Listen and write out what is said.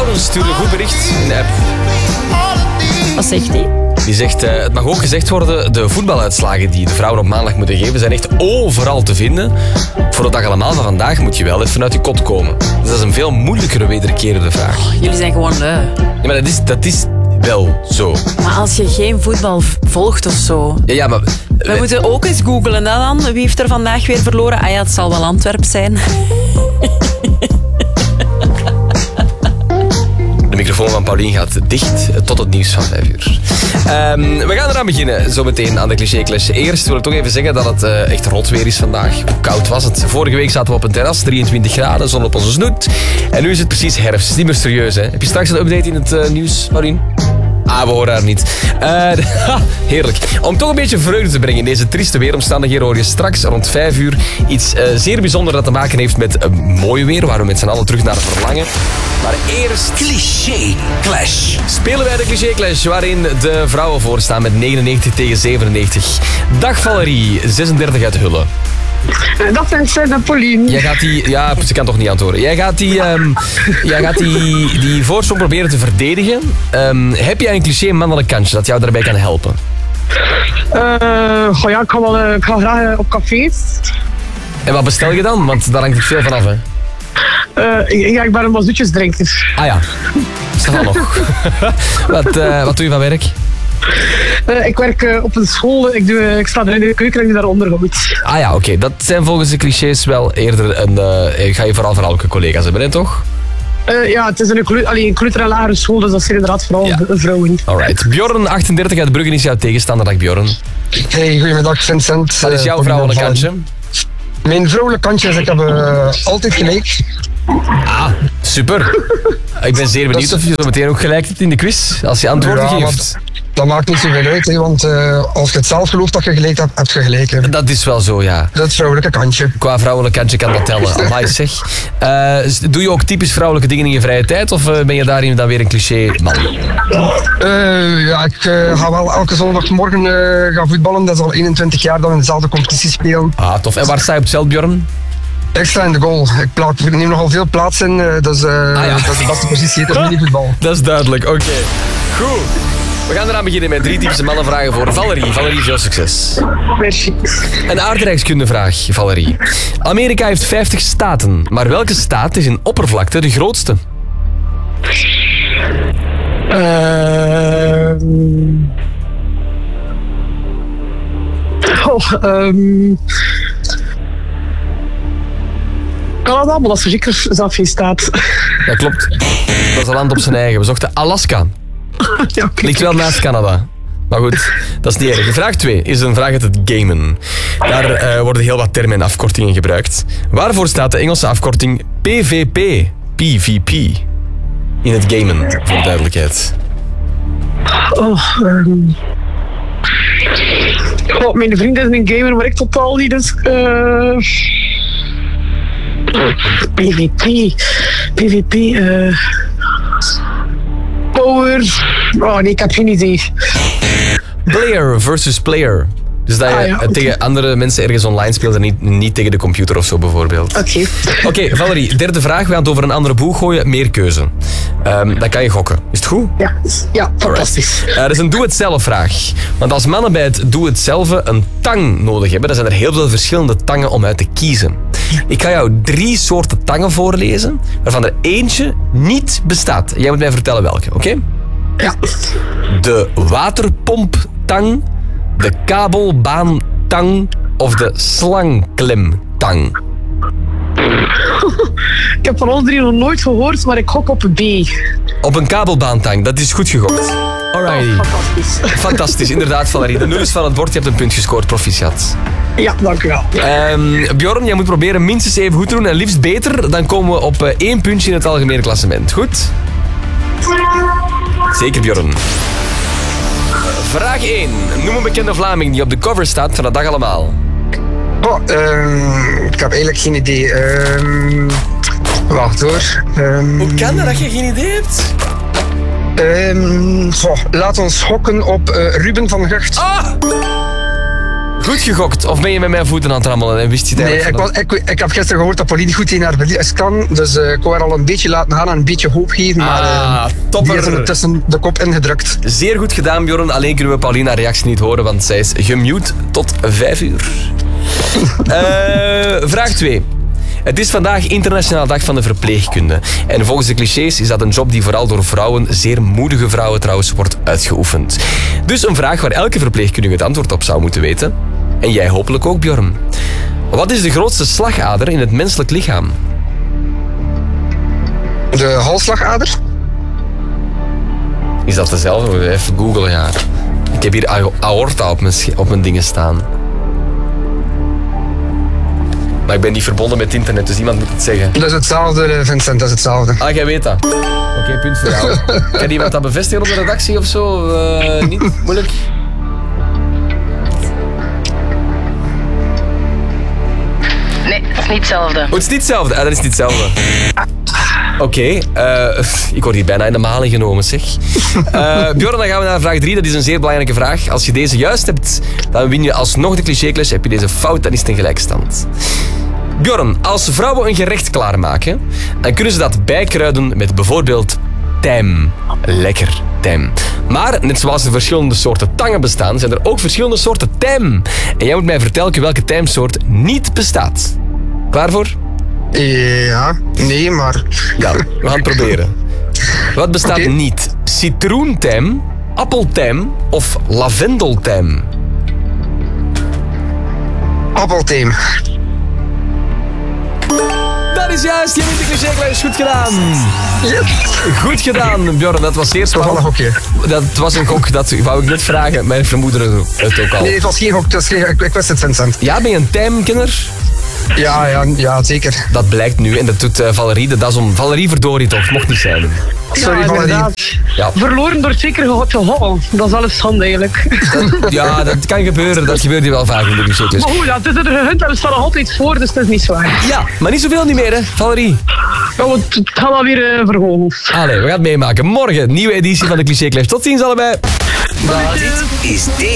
Bjorn stuurde een goed bericht in de app. Wat zegt hij? Die zegt, het mag ook gezegd worden, de voetbaluitslagen die de vrouwen op maandag moeten geven zijn echt overal te vinden. Voor de dag allemaal van vandaag moet je wel even uit je kot komen. Dus dat is een veel moeilijkere wederkerende vraag. Jullie zijn gewoon lui. Ja, maar dat is wel zo. Maar als je geen voetbal volgt of zo... Ja, maar... We moeten ook eens googlen dan. Wie heeft er vandaag weer verloren? Ah ja, het zal wel Antwerp zijn. De microfoon van Paulien gaat dicht tot het nieuws van 5 uur. We gaan eraan beginnen, zometeen aan de cliché-clash. Eerst wil ik toch even zeggen dat het echt rot weer is vandaag. Hoe koud was het? Vorige week zaten we op een terras, 23 graden, zon op onze snoet. En nu is het precies herfst. Het is niet meer serieus, hè? Heb je straks een update in het nieuws, Paulien? Ah, we horen haar niet. Heerlijk. Om toch een beetje vreugde te brengen in deze trieste weeromstandigheden hoor je straks rond 5 uur iets zeer bijzonders dat te maken heeft met mooi weer, waar we met z'n allen terug naar verlangen. Maar eerst... Cliché Clash. Spelen wij de Cliché Clash, waarin de vrouwen voorstaan met 99 tegen 97. Dag Valerie, 36 uit Hulle. Dat is Pauline. Jij gaat die... Ja, ze kan toch niet antwoorden. Jij gaat die voorsprong proberen te verdedigen. Heb jij een cliché mannelijk kantje dat jou daarbij kan helpen? Ja, ik ga graag op cafés. En wat bestel je dan? Want daar hangt het veel van af, hè? Ja, ik ben een mazoetjesdrinker. Ah ja, is dat wel nog. Wat doe je van werk? Ik werk op een school. Ik sta er in de keuken en ik doe daar onderhoud. Ah ja, oké. Dat zijn volgens de clichés wel eerder ga je vooral vrouwelijke collega's hebben, hè, toch? Ja, het is een kleuter- en lagere school, dus dat zijn inderdaad vooral vrouwen. Alright. Bjorn, 38 uit Bruggen, is jouw tegenstander. Dag Bjorn. Hey, goedemiddag Vincent. Wat is jouw vrouwelijk kantje? Mijn vrouwelijk kantje is, ik heb altijd gelijk. Ah, super. Ik ben zeer benieuwd of je zo meteen ook gelijk hebt in de quiz, als je antwoorden geeft. Dat maakt niet zoveel uit, hè, want als je het zelf gelooft dat je gelijk hebt, heb je gelijk. Hè. Dat is wel zo, ja. Dat vrouwelijke kantje. Qua vrouwelijk kantje kan dat tellen. Amai zeg. Doe je ook typisch vrouwelijke dingen in je vrije tijd, of ben je daarin dan weer een cliché man? Ja, ik ga wel elke zondagmorgen gaan voetballen. Dat is al 21 jaar dat we in dezelfde competitie spelen. Ah, tof. En waar sta je op het veld, Bjorn? Extra in de goal. Ik neem nogal veel plaats in. Dat is de beste positie. Het is mini-voetbal. Dat is duidelijk, oké. Goed. We gaan eraan beginnen met 3 typische mannenvragen voor Valerie. Valerie, veel succes. Merci. Een aardrijkskundevraag, Valerie. Amerika heeft 50 staten, maar welke staat is in oppervlakte de grootste? Canada, maar dat is zeker zelf geen staat. Dat klopt. Dat is een land op zijn eigen. We zochten Alaska. Ja, okay. Ligt wel naast Canada. Maar goed, dat is niet erg. Vraag 2 is een vraag uit het gamen. Daar worden heel wat termen en afkortingen gebruikt. Waarvoor staat de Engelse afkorting PvP? PvP. In het gamen, voor de duidelijkheid. Mijn vriend is een gamer, maar ik totaal niet, dus... PvP, Power... Oh nee, ik heb geen idee. Player versus player. Dus dat je tegen andere mensen ergens online speelt en niet tegen de computer of zo bijvoorbeeld. Oké, Valerie, derde vraag. We gaan het over een andere boeg gooien. Meer keuze. Dan kan je gokken. Is het goed? Ja, fantastisch. Er is een doe-het-zelf vraag. Want als mannen bij het doe-het-zelf een tang nodig hebben, dan zijn er heel veel verschillende tangen om uit te kiezen. Ik ga jou 3 soorten tangen voorlezen, waarvan er eentje niet bestaat. Jij moet mij vertellen welke, oké? Ja. De waterpomptang, de kabelbaantang of de slangklemtang. Ik heb van ons 3 nog nooit gehoord, maar ik gok op B. Op een kabelbaantang, dat is goed gegokt. Alrighty. Fantastisch. Fantastisch, inderdaad Valerie. De 0 is van het bord, je hebt een punt gescoord, proficiat. Ja, dank u wel. Bjorn, jij moet proberen minstens even goed te doen en liefst beter. Dan komen we op 1 puntje in het algemene klassement. Goed? Zeker, Bjorn. Vraag 1. Noem een bekende Vlaming die op de cover staat van de dag allemaal. Ik heb eigenlijk geen idee. Wacht hoor. Hoe kan dat je geen idee hebt? Laat ons gokken op Ruben van Gucht. Ah! Goed gegokt, of ben je met mijn voeten aan het rammelen en wist je het Nee, eigenlijk ik had gisteren gehoord dat Pauline niet goed in haar verlies kan. Dus ik wou haar al een beetje laten gaan en een beetje hoop geven. Maar topper. die is ondertussen de kop ingedrukt. Zeer goed gedaan, Bjorn. Alleen kunnen we Paulina reactie niet horen, want zij is gemute tot 5 uur. Vraag 2. Het is vandaag Internationale Dag van de Verpleegkunde. En volgens de clichés is dat een job die vooral door vrouwen, zeer moedige vrouwen trouwens, wordt uitgeoefend. Dus een vraag waar elke verpleegkundige het antwoord op zou moeten weten. En jij hopelijk ook, Bjorn. Wat is de grootste slagader in het menselijk lichaam? De halsslagader? Is dat dezelfde? Even googlen, ja. Ik heb hier aorta op mijn dingen staan. Maar ik ben niet verbonden met internet, dus iemand moet het zeggen. Dat is hetzelfde, Vincent, dat is hetzelfde. Ah, jij weet dat. Oké, punt voor jou. Kan iemand dat bevestigen op de redactie of zo? Niet moeilijk? Nee, het is niet hetzelfde. Oh, het is niet hetzelfde. Ah, dat is niet hetzelfde. Oké, ik word hier bijna in de maling genomen, zeg. Bjorn, dan gaan we naar vraag 3. Dat is een zeer belangrijke vraag. Als je deze juist hebt, dan win je alsnog de clichéclash. Heb je deze fout, dan is het een gelijkstand. Bjorn, als vrouwen een gerecht klaarmaken, dan kunnen ze dat bijkruiden met bijvoorbeeld tijm. Lekker tijm. Maar net zoals er verschillende soorten tangen bestaan, zijn er ook verschillende soorten tijm. En jij moet mij vertellen welke tijmsoort niet bestaat. Klaar voor? Ja, nee, maar... Ja, we gaan het proberen. Wat bestaat niet? Citroentijm, appeltijm of lavendeltijm? Appeltijm. Dat is juist, je wint de clichéclash. Goed gedaan. Goed gedaan, Bjorn. Dat was zeer spannend. Dat was een gok, dat wou ik net vragen. Mijn vermoederen het ook al. Nee, het was geen gok. Ik wist het, Vincent. Ja, ben je een tijmkenner? Ja, zeker. Dat blijkt nu en dat doet Valerie de das om. Valerie, verdorie toch, mocht niet zijn. Sorry, Valerie. Ja. Verloren door 2 keer te hoppen. Dat is wel eens schande eigenlijk. Ja, dat kan gebeuren. Dat gebeurt hier wel vaak in de clichéclash. Maar goed, ja, het is er gehunt en we staan nog altijd voor, dus het is niet zwaar. Ja, maar niet zoveel niet meer, hè, Valerie. Ja, het gaat wel weer verhogen. Allee, we gaan het meemaken. Morgen, nieuwe editie van de clichéclash. Tot ziens allebei. Dit is deze